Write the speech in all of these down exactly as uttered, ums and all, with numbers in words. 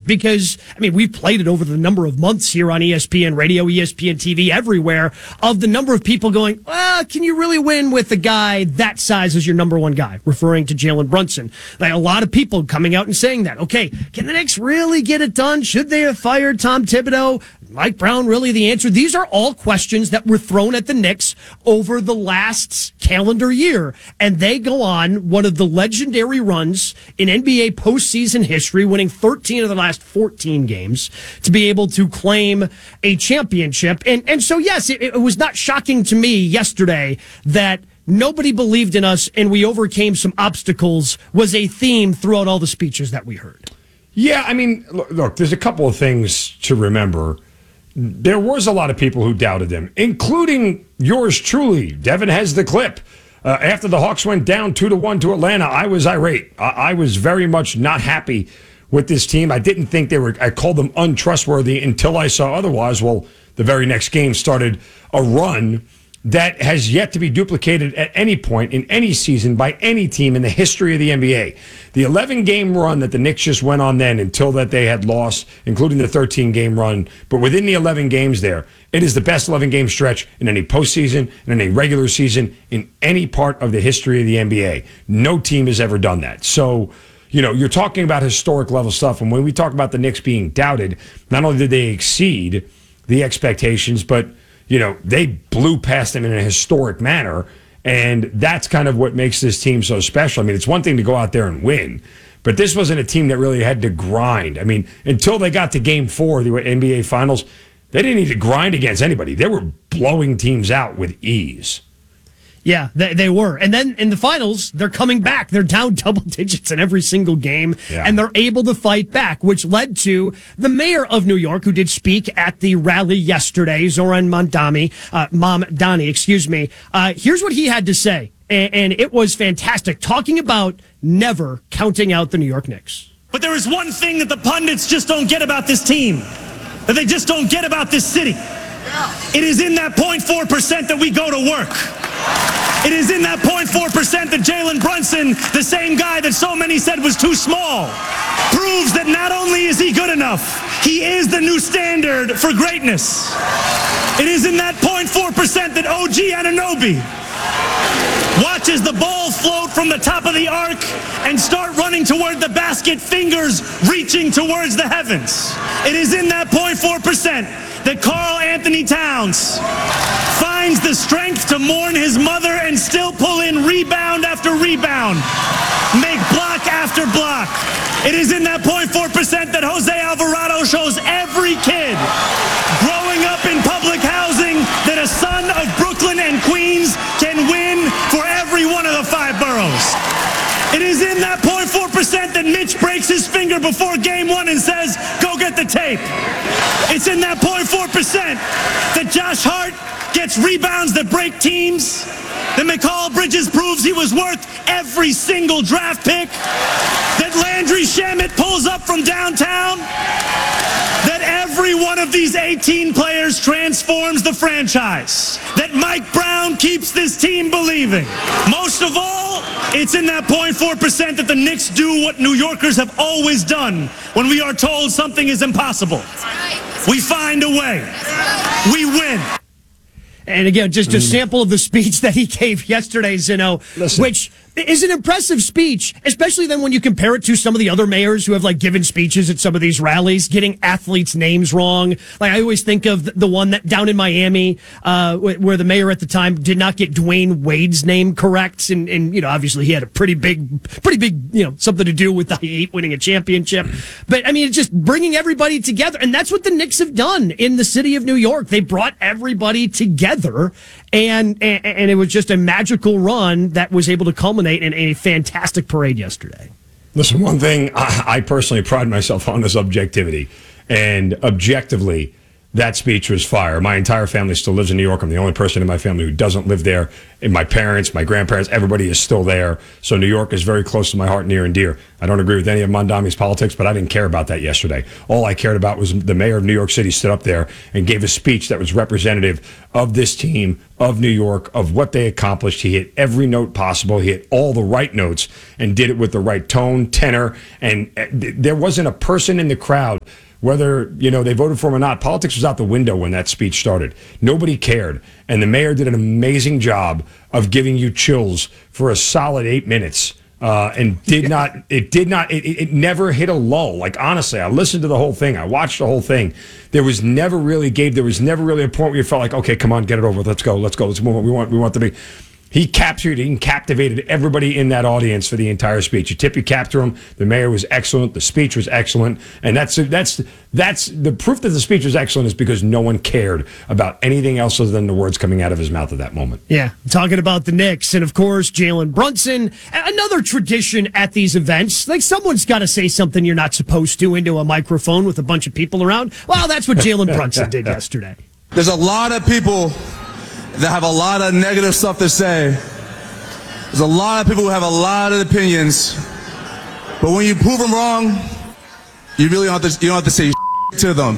because, I mean, we've played it over the number of months here on E S P N Radio, E S P N T V, everywhere, of the number of people going, well, can you really win with a guy that size as your number one guy, referring to Jalen Brunson? Like, a lot of people coming out and saying that. Okay, can the Knicks really get it done? Should they have fired Tom Thibodeau? Mike Brown really the answer? These are all questions that were thrown at the Knicks over the last calendar year. And they go on one of the legendary runs in N B A postseason history, winning thirteen of the last fourteen games to be able to claim a championship. And, and so, yes, it, it was not shocking to me yesterday that nobody believed in us and we overcame some obstacles was a theme throughout all the speeches that we heard. Yeah, I mean, look, look there's a couple of things to remember. There was a lot of people who doubted him, including yours truly. Devin has the clip. Uh, after the Hawks went down two to one to Atlanta, I was irate. I, I was very much not happy with this team. I didn't think they were, I called them untrustworthy until I saw otherwise. Well, the very next game started a run that has yet to be duplicated at any point in any season by any team in the history of the N B A. The eleven-game run that the Knicks just went on then until that they had lost, including the thirteen-game run, but within the eleven games there, it is the best eleven-game stretch in any postseason, in any regular season, in any part of the history of the N B A. No team has ever done that. So, you know, you're talking about historic level stuff, and when we talk about the Knicks being doubted, not only did they exceed the expectations, but you know, they blew past them in a historic manner, and that's kind of what makes this team so special. I mean, it's one thing to go out there and win, but this wasn't a team that really had to grind. I mean, until they got to game four of the N B A Finals, they didn't need to grind against anybody. They were blowing teams out with ease. Yeah, they, they were. And then in the finals, they're coming back. They're down double digits in every single game, yeah. and they're able to fight back, which led to the mayor of New York, who did speak at the rally yesterday, Zoran Mamdani, uh, Mamdani, excuse me. Uh, here's what he had to say, and, and it was fantastic, talking about never counting out the New York Knicks. But there is one thing that the pundits just don't get about this team, that they just don't get about this city. It is in that zero point four percent that we go to work. It is in that zero point four percent that Jalen Brunson, the same guy that so many said was too small, proves that not only is he good enough, he is the new standard for greatness. It is in that zero point four percent that O G Anunoby watches the ball float from the top of the arc and start running toward the basket, fingers reaching towards the heavens. It is in that zero point four percent that Karl Anthony Towns finds the strength to mourn his mother and still pull in rebound after rebound, make block after block. It is in that zero point four percent that Jose Alvarado shows every kid growing up in public housing that a son of Brooklyn and Queens can win for every one of the five boroughs. It is in that zero point four percent that Mitch breaks his finger before game one and says, go get the tape. It's in that zero point four percent that Josh Hart gets rebounds that break teams, that Mikal Bridges proves he was worth every single draft pick, that Landry Shamet pulls up from downtown, that every one of these eighteen players transforms the franchise, that Mike Brown keeps this team believing. Most of all, it's in that zero point four percent that the Knicks do what New Yorkers have always done when we are told something is impossible. We find a way. We win. And again, just a sample of the speech that he gave yesterday, Zeno, Listen. which is an impressive speech, especially then when you compare it to some of the other mayors who have like given speeches at some of these rallies, getting athletes' names wrong. Like I always think of the one that down in Miami, uh, where the mayor at the time did not get Dwayne Wade's name correct. And, and, you know, obviously he had a pretty big, pretty big, you know, something to do with the Heat winning a championship. But I mean, it's just bringing everybody together. And that's what the Knicks have done in the city of New York. They brought everybody together. And, and and it was just a magical run that was able to culminate in a fantastic parade yesterday. Listen, one thing I, I personally pride myself on is objectivity. And objectively, that speech was fire. My entire family still lives in New York. I'm the only person in my family who doesn't live there. And my parents, my grandparents, everybody is still there. So New York is very close to my heart, near and dear. I don't agree with any of Mondami's politics, but I didn't care about that yesterday. All I cared about was the mayor of New York City stood up there and gave a speech that was representative of this team, of New York, of what they accomplished. He hit every note possible. He hit all the right notes and did it with the right tone, tenor, and there wasn't a person in the crowd, whether, you know, they voted for him or not. Politics was out the window when that speech started. Nobody cared. And the mayor did an amazing job of giving you chills for a solid eight minutes. Uh, and did not, it did not, it, it never hit a lull. Like, honestly, I listened to the whole thing. I watched the whole thing. There was never really, Gabe, there was never really a point where you felt like, okay, come on, get it over with. Let's go, let's go, let's move on. We want, we want to be. He captured and captivated everybody in that audience for the entire speech. You tip your cap to him. The mayor was excellent. The speech was excellent. And that's that's that's the proof that the speech was excellent is because no one cared about anything else other than the words coming out of his mouth at that moment. Yeah, talking about the Knicks and, of course, Jalen Brunson. Another tradition at these events. Like, someone's got to say something you're not supposed to into a microphone with a bunch of people around. Well, that's what Jalen Brunson did yesterday. There's a lot of people that have a lot of negative stuff to say. There's a lot of people who have a lot of opinions, but when you prove them wrong, you really don't have to, you don't have to say to them.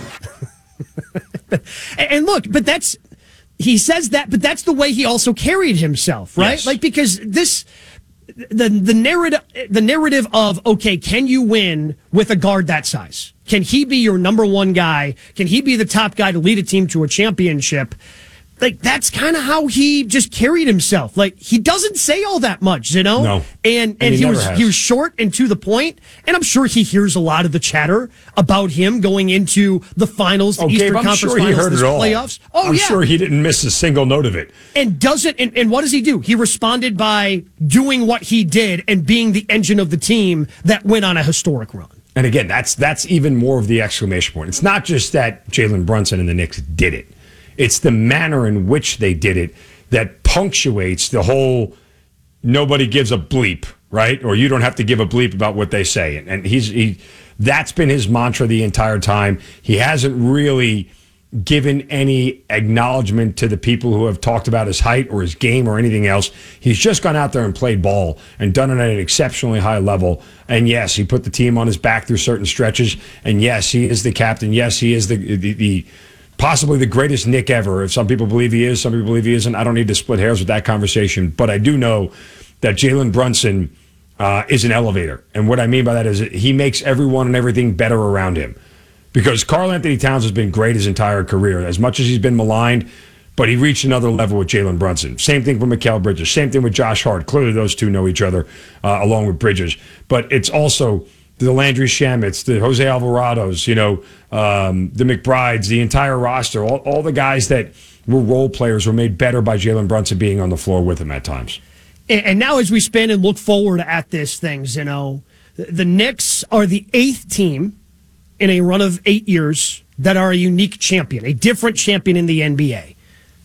And look, but that's, he says that, but that's the way he also carried himself, right? Yes. Like, because this, the the narrative, the narrative of, okay, can you win with a guard that size? Can he be your number one guy? Can he be the top guy to lead a team to a championship? Like, that's kind of how he just carried himself. Like, he doesn't say all that much, you know? No. And and, And he he never was has. he was short and to the point, and I'm sure he hears a lot of the chatter about him going into the finals, the Oh, Eastern Gabe, I'm Conference sure he Finals, heard this it all. playoffs. Oh, I'm yeah. sure he didn't miss a single note of it. And doesn't and, and what does he do? He responded by doing what he did and being the engine of the team that went on a historic run. And again, that's that's even more of the exclamation point. It's not just that Jalen Brunson and the Knicks did it. It's the manner in which they did it that punctuates the whole nobody gives a bleep, right? Or you don't have to give a bleep about what they say. And, and he's he that's been his mantra the entire time. He hasn't really given any acknowledgement to the people who have talked about his height or his game or anything else. He's just gone out there and played ball and done it at an exceptionally high level. And yes, he put the team on his back through certain stretches. And yes, he is the captain. Yes, he is the the, the possibly the greatest Knick ever. If some people believe he is, some people believe he isn't. I don't need to split hairs with that conversation. But I do know that Jalen Brunson uh, is an elevator. And what I mean by that is that he makes everyone and everything better around him. Because Karl Anthony Towns has been great his entire career, as much as he's been maligned, but he reached another level with Jalen Brunson. Same thing with Mikal Bridges. Same thing with Josh Hart. Clearly those two know each other uh, along with Bridges. But it's also the Landry Shamits, the Jose Alvarados, you know, um, the McBrides, the entire roster, all, all the guys that were role players were made better by Jalen Brunson being on the floor with him at times. And, and now as we spin and look forward at this things, you know, the, the Knicks are the eighth team in a run of eight years that are a unique champion, a different champion in the N B A.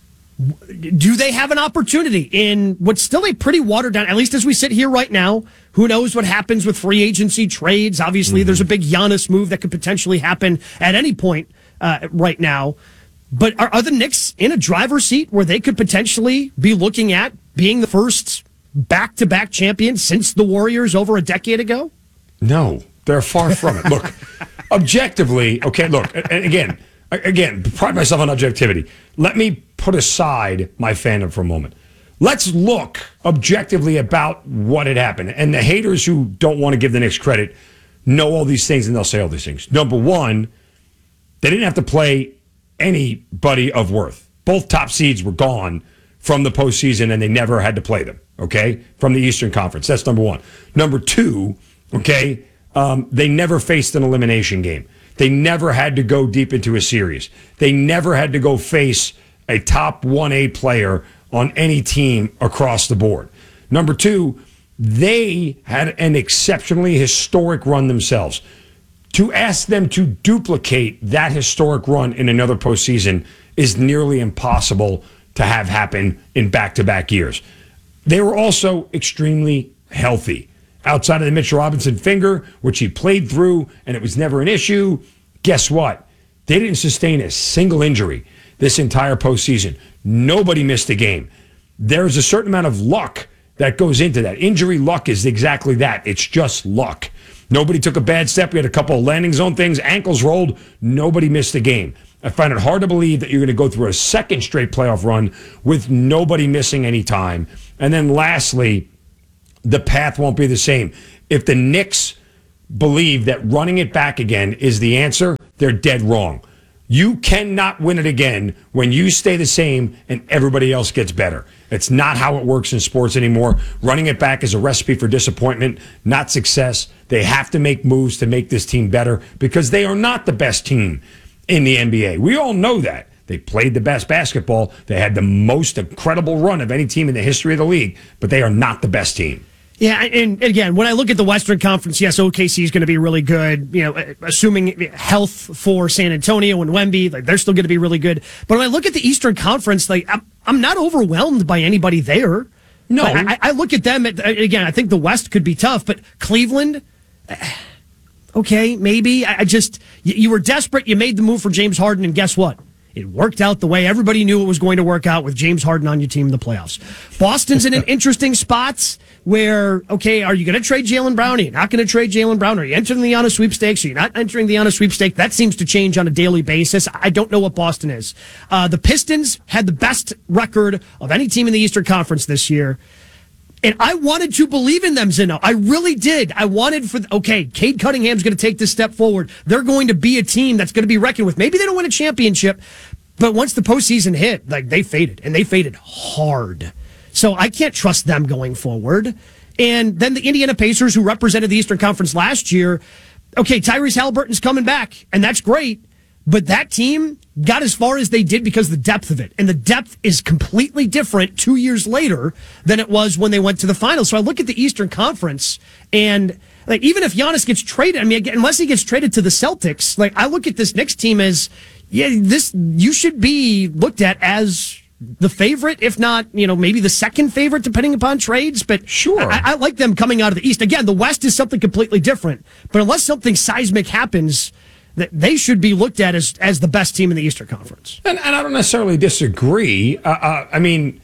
Do they have an opportunity in what's still a pretty watered down, at least as we sit here right now? Who knows what happens with free agency trades? Obviously, mm-hmm. there's a big Giannis move that could potentially happen at any point uh, right now. But are, are the Knicks in a driver's seat where they could potentially be looking at being the first back-to-back champion since the Warriors over a decade ago? No, they're far from it. Look, objectively, okay, look, and again, again, pride myself on objectivity. Let me put aside my fandom for a moment. Let's look objectively about what had happened. And the haters who don't want to give the Knicks credit know all these things and they'll say all these things. Number one, they didn't have to play anybody of worth. Both top seeds were gone from the postseason and they never had to play them, okay, from the Eastern Conference. That's number one. Number two, okay, um, they never faced an elimination game. They never had to go deep into a series. They never had to go face a top one A player on any team across the board. Number two, they had an exceptionally historic run themselves. To ask them to duplicate that historic run in another postseason is nearly impossible to have happen in back-to-back years. They were also extremely healthy. Outside of the Mitchell Robinson finger, which he played through, and it was never an issue, guess what? They didn't sustain a single injury this entire postseason. Nobody missed a game. There's a certain amount of luck that goes into that. Injury luck is exactly that. It's just luck. Nobody took a bad step. We had a couple of landing zone things. Ankles rolled. Nobody missed a game. I find it hard to believe that you're going to go through a second straight playoff run with nobody missing any time. And then lastly, the path won't be the same. If the Knicks believe that running it back again is the answer, they're dead wrong. You cannot win it again when you stay the same and everybody else gets better. It's not how it works in sports anymore. Running it back is a recipe for disappointment, not success. They have to make moves to make this team better because they are not the best team in the N B A. We all know that. They played the best basketball. They had the most incredible run of any team in the history of the league, but they are not the best team. Yeah, and, and again, when I look at the Western Conference, yes, O K C is going to be really good. You know, assuming health for San Antonio and Wemby, like they're still going to be really good. But when I look at the Eastern Conference, like I'm, I'm not overwhelmed by anybody there. No, like, I, I look at them. At, again, I think the West could be tough, but Cleveland, okay, maybe. I, I just you, you were desperate. You made the move for James Harden, and guess what? It worked out the way everybody knew it was going to work out with James Harden on your team in the playoffs. Boston's in an interesting spot where, okay, are you going to trade Jaylen Brown? Are you not going to trade Jaylen Brown? Are you entering the Giannis sweepstakes? Are you not entering the Giannis sweepstakes? That seems to change on a daily basis. I don't know what Boston is. Uh, the Pistons had the best record of any team in the Eastern Conference this year. And I wanted to believe in them, Zeno. I really did. I wanted for, okay, Cade Cunningham's going to take this step forward. They're going to be a team that's going to be reckoned with. Maybe they don't win a championship, but once the postseason hit, like they faded, and they faded hard. So I can't trust them going forward. And then the Indiana Pacers, who represented the Eastern Conference last year, okay, Tyrese Halliburton's coming back, and that's great. But that team got as far as they did because of the depth of it. And the depth is completely different two years later than it was when they went to the finals. So I look at the Eastern Conference, and like even if Giannis gets traded, I mean, again, unless he gets traded to the Celtics, like I look at this Knicks team as, yeah, this you should be looked at as the favorite, if not, you know, maybe the second favorite, depending upon trades. But sure, I, I like them coming out of the East. Again, the West is something completely different. But unless something seismic happens, that they should be looked at as as the best team in the Eastern Conference. And, and I don't necessarily disagree. Uh, uh, I mean,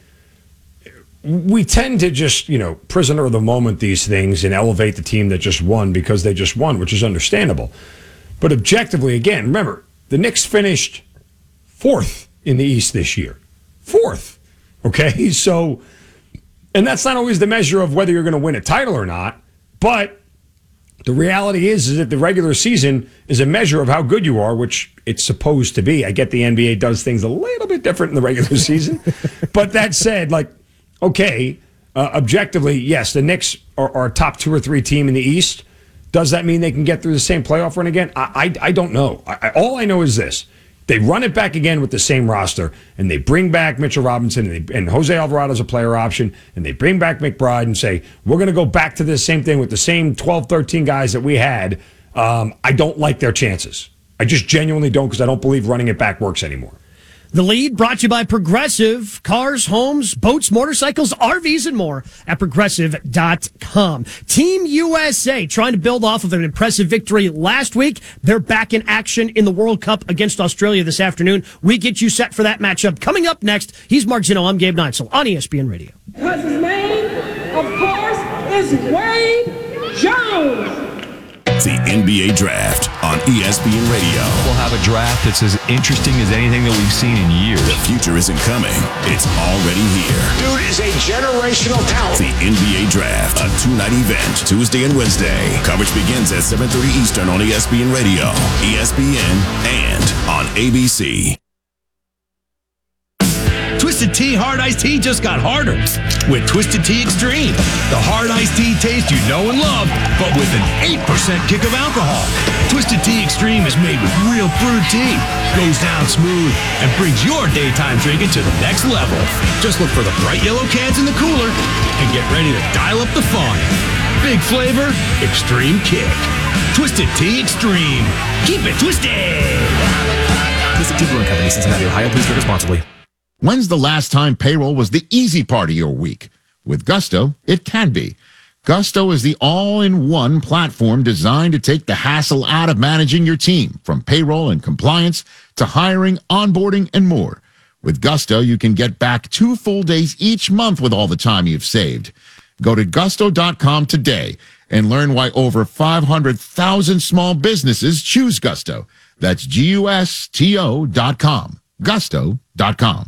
we tend to just, you know, prisoner of the moment these things and elevate the team that just won because they just won, which is understandable. But objectively, again, remember, the Knicks finished fourth in the East this year. Fourth. Okay? So, and that's not always the measure of whether you're going to win a title or not, but the reality is, is that the regular season is a measure of how good you are, which it's supposed to be. I get the N B A does things a little bit different in the regular season. But that said, like, okay, uh, objectively, yes, the Knicks are, are a top two or three team in the East. Does that mean they can get through the same playoff run again? I, I, I don't know. I, I, all I know is this. They run it back again with the same roster, and they bring back Mitchell Robinson, and, they, and Jose Alvarado's a player option, and they bring back McBride and say, we're going to go back to this same thing with the same twelve, thirteen guys that we had. Um, I don't like their chances. I just genuinely don't, because I don't believe running it back works anymore. The Lead brought to you by Progressive. Cars, homes, boats, motorcycles, R Vs, and more at progressive dot com. Team U S A trying to build off of an impressive victory last week. They're back in action in the World Cup against Australia this afternoon. We get you set for that matchup. Coming up next, he's Mark Zeno. I'm Gabe Neitzel on E S P N Radio. Because his name, of course, is Wade Jones. The N B A Draft on E S P N Radio. We'll have a draft that's as interesting as anything that we've seen in years. The future isn't coming. It's already here. Dude is a generational talent. The N B A Draft, a two-night event, Tuesday and Wednesday. Coverage begins at seven thirty Eastern on E S P N Radio, E S P N, and on A B C. Twisted Tea Hard Iced Tea just got harder with Twisted Tea Extreme. The hard iced tea taste you know and love, but with an eight percent kick of alcohol. Twisted Tea Extreme is made with real brewed tea, goes down smooth, and brings your daytime drinking to the next level. Just look for the bright yellow cans in the cooler and get ready to dial up the fun. Big flavor, extreme kick. Twisted Tea Extreme. Keep it twisted. Twisted Tea Brewing Company, Cincinnati, Ohio. Please drink responsibly. When's the last time payroll was the easy part of your week? With Gusto, it can be. Gusto is the all-in-one platform designed to take the hassle out of managing your team, from payroll and compliance to hiring, onboarding, and more. With Gusto, you can get back two full days each month with all the time you've saved. Go to gusto dot com today and learn why over five hundred thousand small businesses choose Gusto. That's G U S T O dot com. gusto dot com.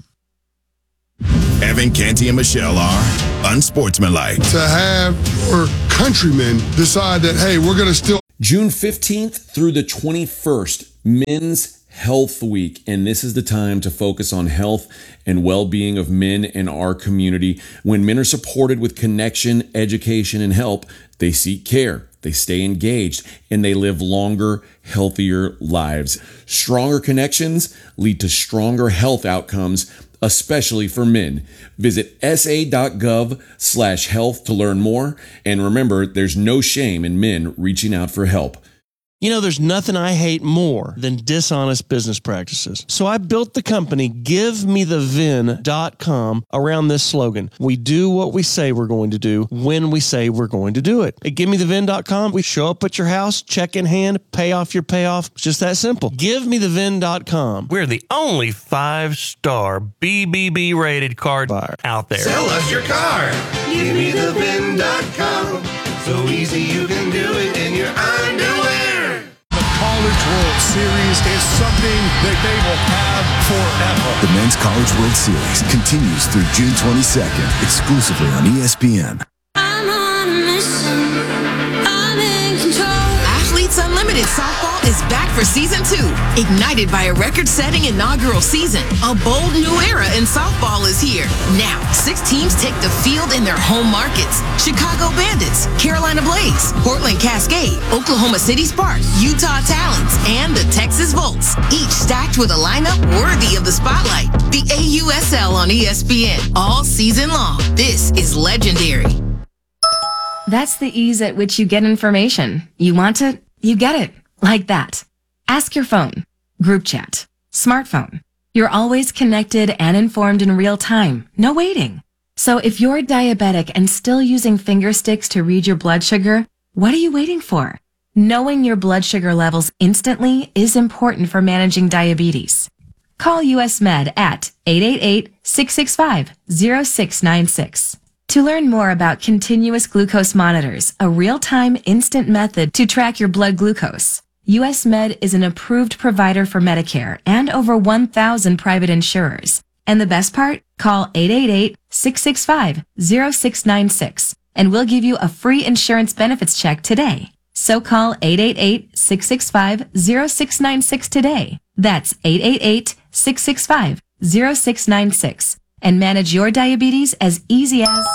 Evan, Canty, and Michelle are unsportsmanlike. To have your countrymen decide that, hey, we're going to still... June fifteenth through the twenty-first, Men's Health Week. And this is the time to focus on health and well-being of men in our community. When men are supported with connection, education, and help, they seek care, they stay engaged, and they live longer, healthier lives. Stronger connections lead to stronger health outcomes, especially for men. Visit sa.gov slash health to learn more. And remember, there's no shame in men reaching out for help. You know, there's nothing I hate more than dishonest business practices. So I built the company give me the vin dot com around this slogan. We do what we say we're going to do when we say we're going to do it. At give me the vin dot com, we show up at your house, check in hand, pay off your payoff. It's just that simple. give me the vin dot com. We're the only five-star B B B rated car buyer out there. Sell us your car. give me the vin dot com. So easy you can do it in your underwear. College World Series is something that they will have forever. The Men's College World Series continues through June twenty-second, exclusively on E S P N. I'm on a mission. I'm in control. Athletes Unlimited Softball is back for season two. Ignited by a record-setting inaugural season, a bold new era in softball is here. Now, six teams take the field in their home markets. Chicago Bandits, Carolina Blaze, Portland Cascade, Oklahoma City Sparks, Utah Talons, and the Texas Volts. Each stacked with a lineup worthy of the spotlight. The A U S L on E S P N all season long. This is legendary. That's the ease at which you get information. You want it, you get it. Like that. Ask your phone, group chat, smartphone. You're always connected and informed in real time. No waiting. So if you're diabetic and still using finger sticks to read your blood sugar, what are you waiting for? Knowing your blood sugar levels instantly is important for managing diabetes. Call U S Med at eight eight eight, six six five, zero six nine six. To learn more about continuous glucose monitors, a real-time instant method to track your blood glucose, U S Med is an approved provider for Medicare and over one thousand private insurers. And the best part? Call eight eight eight, six six five, zero six nine six and we'll give you a free insurance benefits check today. So call eight eight eight, six six five, zero six nine six today. That's eight eight eight, six six five, zero six nine six and manage your diabetes as easy as...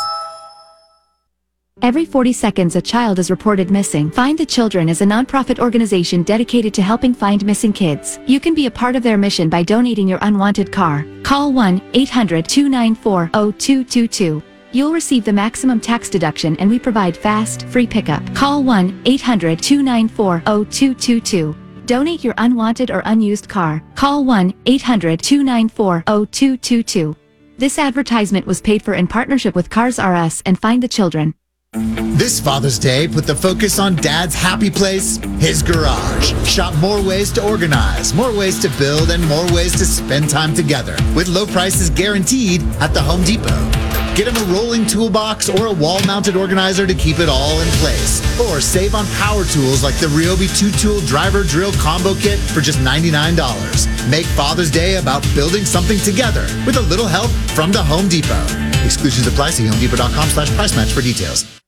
Every forty seconds a child is reported missing. Find the Children is a nonprofit organization dedicated to helping find missing kids. You can be a part of their mission by donating your unwanted car. Call one eight hundred, two nine four, zero two two two. You'll receive the maximum tax deduction and we provide fast, free pickup. Call one eight hundred, two nine four, zero two two two. Donate your unwanted or unused car. Call one eight hundred, two nine four, zero two two two. This advertisement was paid for in partnership with Cars R Us and Find the Children. This Father's Day, put the focus on Dad's happy place, his garage. Shop more ways to organize, more ways to build, and more ways to spend time together. With low prices guaranteed at the Home Depot. Get him a rolling toolbox or a wall-mounted organizer to keep it all in place. Or save on power tools like the Ryobi two-tool driver drill combo kit for just ninety-nine dollars. Make Father's Day about building something together with a little help from the Home Depot. Exclusions apply. See homedepot.com slash price match for details.